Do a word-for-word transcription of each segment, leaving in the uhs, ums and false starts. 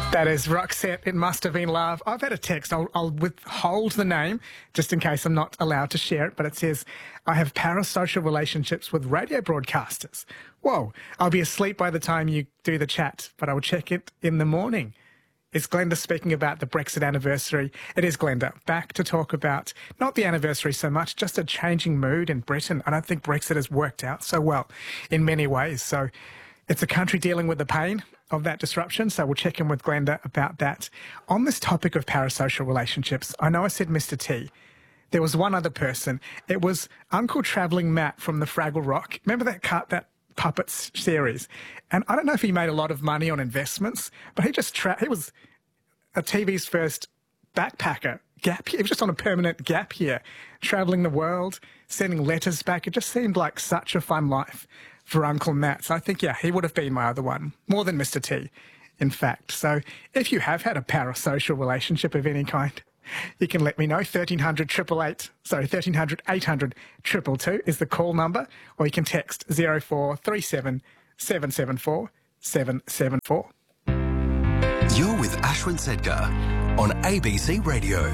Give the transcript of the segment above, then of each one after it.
That is Roxette, It Must Have Been Love. I've had a text. I'll, I'll withhold the name just in case I'm not allowed to share it, but it says, I have parasocial relationships with radio broadcasters. Whoa, I'll be asleep by the time you do the chat, but I will check it in the morning. It's Glenda speaking about the Brexit anniversary. It is Glenda, back to talk about not the anniversary so much, just a changing mood in Britain. I don't think Brexit has worked out so well in many ways. So it's a country dealing with the pain of that disruption, so we'll check in with Glenda about that. On this topic of parasocial relationships, I know I said Mister T. There was one other person. It was Uncle Travelling Matt from the Fraggle Rock. Remember that cut, that Puppets series? And I don't know if he made a lot of money on investments, but he just tra- he was a T V's first backpacker. Gap year. He was just on a permanent gap year, travelling the world, sending letters back. It just seemed like such a fun life for Uncle Matt. So I think, yeah, he would have been my other one, more than Mister T, in fact. So if you have had a parasocial relationship of any kind, you can let me know. thirteen hundred, eight eight eight, sorry, thirteen hundred, eight hundred, two two two is the call number, or you can text zero four three seven, seven seven four, seven seven four. You're with Ashwin Sedgar on A B C Radio.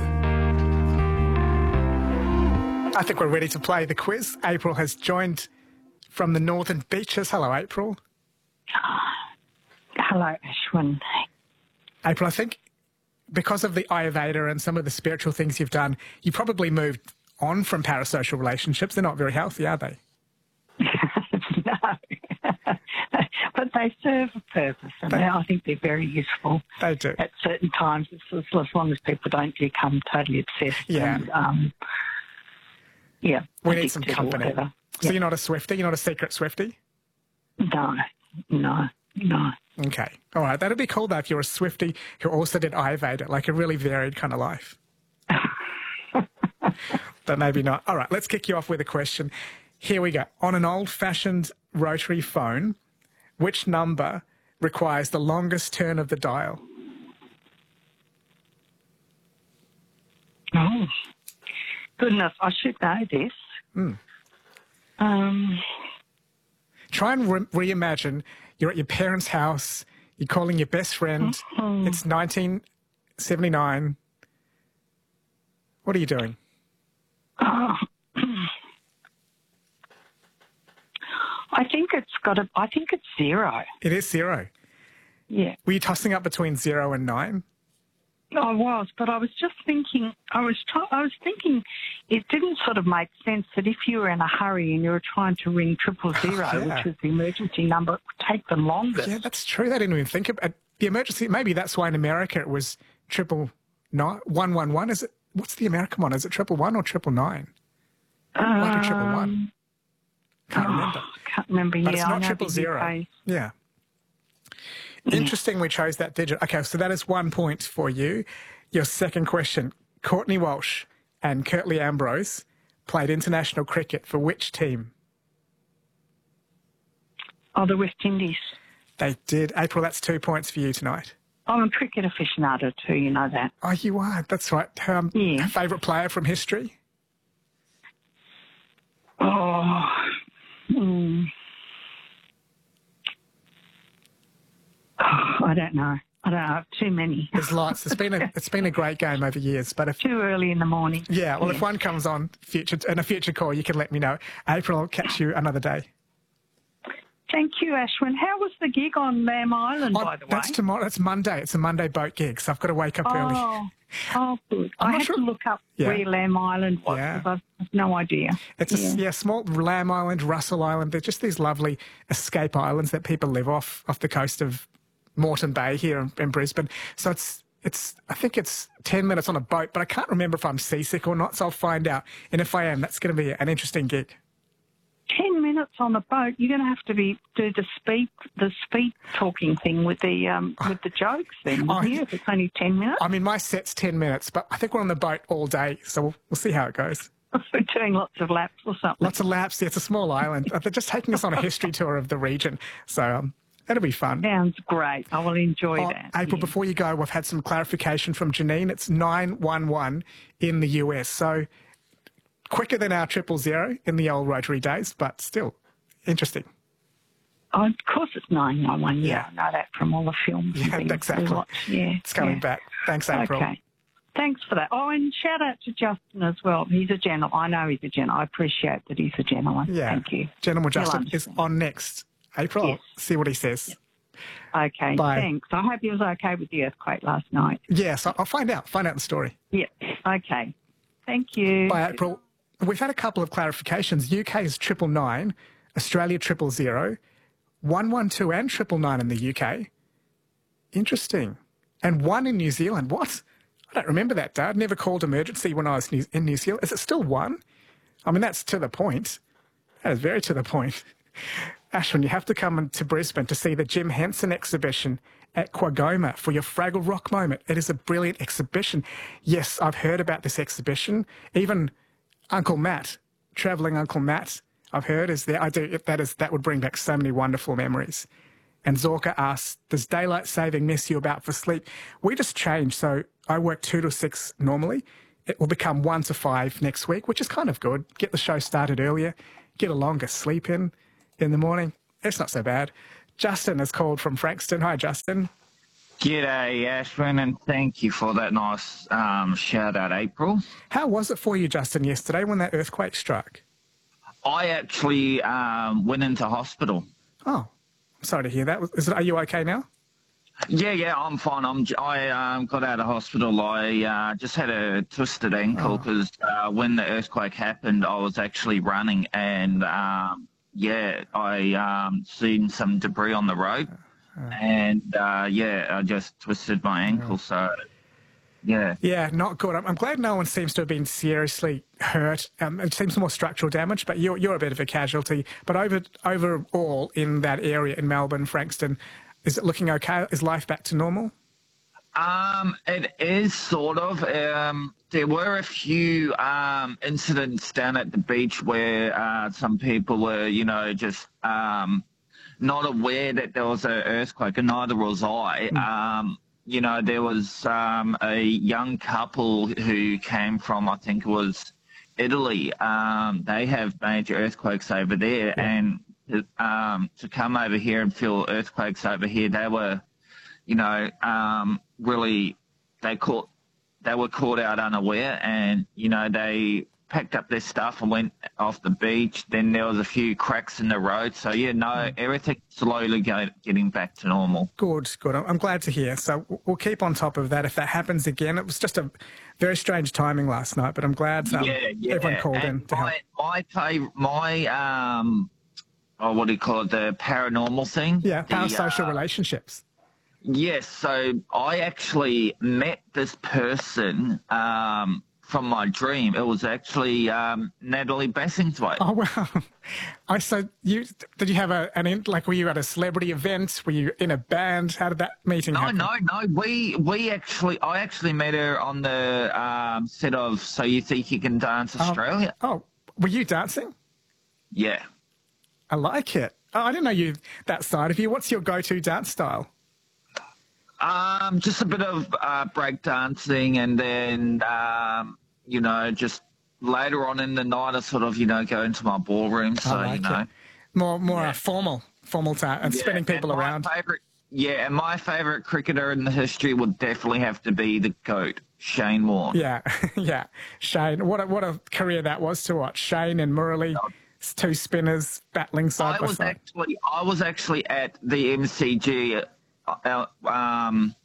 I think we're ready to play the quiz. April has joined from the Northern Beaches. Hello, April. Hello, Ashwin. April, I think because of the Ayurveda and some of the spiritual things you've done, you probably moved on from parasocial relationships. They're not very healthy, are they? No. But they serve a purpose, and They- I think they're very useful. They do. At certain times, as, as long as people don't become totally obsessed. Yeah. And, um, yeah. We need some addicted or company. whatever. So Yeah. you're not a Swiftie? You're not a secret Swiftie? No, no, no. Okay. All right. That'd be cool, though, if you're a Swiftie who also did Ayurveda, like a really varied kind of life. But maybe not. All right. Let's kick you off with a question. Here we go. On an old-fashioned rotary phone, which number requires the longest turn of the dial? Oh, goodness, I should know this. Mm. Um, Try and re- reimagine you're at your parents' house, you're calling your best friend, Mhm. it's nineteen seventy-nine. What are you doing? oh. I think it's got a. I think it's zero. It is zero. Yeah. Were you tossing up between zero and nine? I was, but I was just thinking. I was. Try, I was thinking. It didn't sort of make sense that if you were in a hurry and you were trying to ring triple zero, Yeah. which was the emergency number, it would take the longest. Yeah, that's true. They didn't even think about the emergency. Maybe that's why in America it was triple nine, one one one. Is it? What's the American one? Is it triple one or triple nine? Why do triple one? Can't oh, remember. Can't remember. But yeah, it's I not know triple the zero. U K. Yeah. Yeah. Interesting we chose that digit. Okay, so that is one point for you. Your second question. Courtney Walsh and Curtly Ambrose played international cricket for which team? Oh, the West Indies. They did. April, that's two points for you tonight. I'm a cricket aficionado too. You know that. Oh, you are. That's right. Um, Yeah. Favourite player from history? Oh. Mm. Oh, I don't know. I don't know. Too many. There's lots. It's been a it's been a great game over years. But if Too early in the morning. yeah, well, Yeah. if one comes on future in a future call, you can let me know. April, I'll catch you another day. Thank you, Ashwin. How was the gig on Lamb Island, Oh, by the way? that's tomorrow. That's Monday. It's a Monday boat gig, so I've got to wake up early. Oh, oh, good. I'm I not had sure- to look up Yeah. where Lamb Island was Yeah. because I have no idea. It's a Yeah. yeah, small Lamb Island, Russell Island. They're just these lovely escape islands that people live off off the coast of Moreton Bay here in, in Brisbane. So it's it's I think it's ten minutes on a boat, but I can't remember if I'm seasick or not. So I'll find out. And if I am, that's going to be an interesting gig. Ten minutes on a boat. You're going to have to be do the speed the speed talking thing with the um, with the jokes then, Oh, wouldn't you? If it's only ten minutes. I mean, my set's ten minutes, but I think we're on the boat all day, so we'll, we'll see how it goes. We're doing lots of laps or something. Lots of laps. Yeah, it's a small island. They're just taking us on a history tour of the region, so um, that'll be fun. Sounds great. I will enjoy Oh, that. April, yeah. before you go, we've had some clarification from Janine. It's nine one one in the U S, so quicker than our triple zero in the old rotary days, but still interesting. Oh, of course it's nine nine one. Yeah, Yeah. I know that from all the films Yeah, and things exactly. we watch. Yeah, It's coming yeah. back. Thanks, April. Okay. Thanks for that. Oh, and shout out to Justin as well. He's a gentleman. I know he's a gentleman. I appreciate that he's a gentleman. Yeah. Thank you. Gentleman He'll Justin is understand. on next. April, Yes. see what he says. Okay, Bye. thanks. I hope he was okay with the earthquake last night. Yes, I'll I'll find out. Find out the story. Yeah. Okay. Thank you. Bye, April. We've had a couple of clarifications. U K is triple nine, Australia triple zero, one one two and triple nine in the U K. Interesting. And one in New Zealand. What? I don't remember that, Dad. Never called emergency when I was New- in New Zealand. Is it still one? I mean, that's to the point. That is very to the point. Ashwin, you have to come to Brisbane to see the Jim Henson exhibition at Quagoma for your Fraggle Rock moment. It is a brilliant exhibition. Yes, I've heard about this exhibition. Even Uncle Matt, travelling Uncle Matt, I've heard is there. I do. That is that would bring back so many wonderful memories. And Zorka asks, does daylight saving mess you about for sleep? We just changed. So I work two to six normally. It will become one to five next week, which is kind of good. Get the show started earlier, get a longer sleep in in the morning. It's not so bad. Justin has called from Frankston. Hi, Justin. G'day, Ashwin, and thank you for that nice um, shout out, April. How was it for you, Justin, yesterday when that earthquake struck? I actually um, went into hospital. Oh, I'm sorry to hear that. Is it, are you okay now? Yeah, yeah, I'm fine. I'm, j- I um, got out of hospital. I uh, just had a twisted ankle because uh, when the earthquake happened, I was actually running and, um, yeah, I um, seen some debris on the road. And, uh, yeah, I just twisted my ankle. So, yeah. Yeah, not good. I'm, I'm glad no one seems to have been seriously hurt. Um, it seems more structural damage, but you're, you're a bit of a casualty. But over overall in that area in Melbourne, Frankston, is it looking okay? Is life back to normal? Um, it is sort of. Um, there were a few um, incidents down at the beach where uh, some people were, you know, just um, not aware that there was an earthquake, and neither was I. Mm. Um, you know, there was um, a young couple who came from, I think it was Italy. Um, they have major earthquakes over there, Yeah. and um, to come over here and feel earthquakes over here, they were, you know, um, really, they caught, they were caught out unaware, and you know, they packed up their stuff and went off the beach. Then there was a few cracks in the road, so yeah, no, everything slowly go, getting back to normal. Good, good. I'm I'm glad to hear. So we'll keep on top of that. If that happens again, it was just a very strange timing last night, but I'm glad um, yeah, yeah. everyone called and in to help. my, my fav- my um, oh, what do you call it? The paranormal thing. Yeah, The, parasocial uh, relationships. Yes, so I actually met this person um, from my dream. It was actually um, Natalie Bassingthwaighte. Oh wow! I so you did you have a an in- like were you at a celebrity event? Were you in a band? How did that meeting No, happen? no, no. We we actually I actually met her on the um, set of So You Think You Can Dance Australia. Oh, were you dancing? Yeah. I like it. Oh, I didn't know you that side of you. What's your go-to dance style? Um, just a bit of uh, break dancing, and then um, you know, just later on in the night, I sort of you know go into my ballroom. So I like you know, it. More more Yeah. uh, formal formal time and Yeah, spinning people and my around. Favorite, yeah, and my favourite cricketer in the history would definitely have to be the GOAT, Shane Warne. Yeah, yeah. Shane, what a, what a career that was to watch. Shane and Murali, two spinners battling side I by was side. actually I was actually at the M C G, uh, um,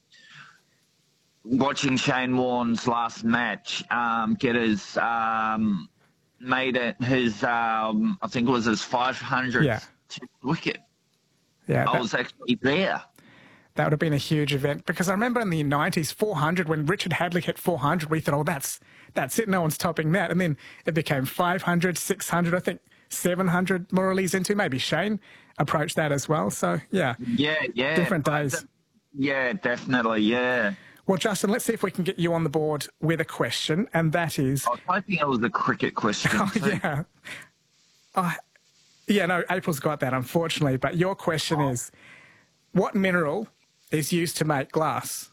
watching Shane Warne's last match um, get his um, made it his um, I think it was his five hundredth Yeah. wicket. Yeah, I that, was actually there. that would have been a huge event because I remember in the nineties, four hundred, when Richard Hadley hit four hundred, we thought, oh, that's that's it. No one's topping that. And then it became five hundred, six hundred, I think seven hundred Murali's into. Maybe Shane approached that as well. So, yeah, Yeah, yeah. different But days. the- yeah, definitely. Yeah. Well, Justin, let's see if we can get you on the board with a question, and that is, I was hoping it was a cricket question. oh, too. yeah. Oh, yeah, no, April's got that, unfortunately. But your question is, what mineral is used to make glass?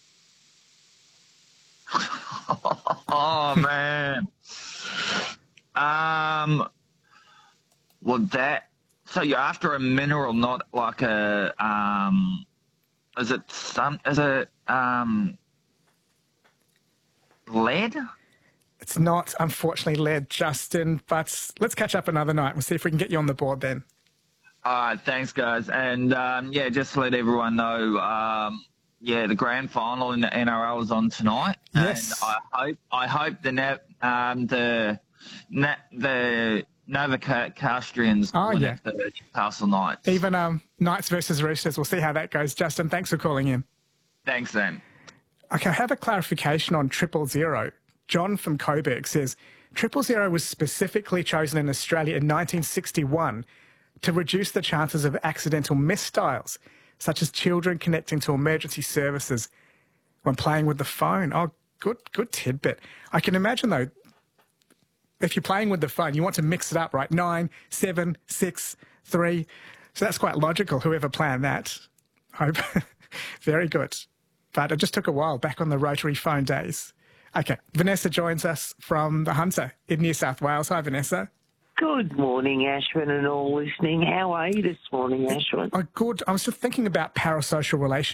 Oh man. Um. Well, that So you're after a mineral, not like a um. Is it some? Is it um? Lead? It's not, unfortunately, lead, Justin, but let's catch up another night. We'll see if we can get you on the board then. All right, thanks, guys. And, um, yeah, just to let everyone know, um, yeah, the grand final in the N R L is on tonight. Yes. And I hope I hope the net, um, the net, the Novocastrians Oh, win yeah. it for the Newcastle Knights. Even um, Knights versus Roosters, we'll see how that goes. Justin, thanks for calling in. Thanks, then. Okay, I have a clarification on triple zero. John from Coburg says, triple zero was specifically chosen in Australia in nineteen sixty-one to reduce the chances of accidental misdials, such as children connecting to emergency services when playing with the phone. Oh, good, good tidbit. I can imagine, though, if you're playing with the phone, you want to mix it up, right? Nine, seven, six, three. So that's quite logical, whoever planned that. Hope. Very good. But it just took a while back on the rotary phone days. Okay, Vanessa joins us from the Hunter in New South Wales. Hi, Vanessa. Good morning, Ashwin, and all listening. How are you this morning, Ashwin? Oh, good. I was just thinking about parasocial relationships.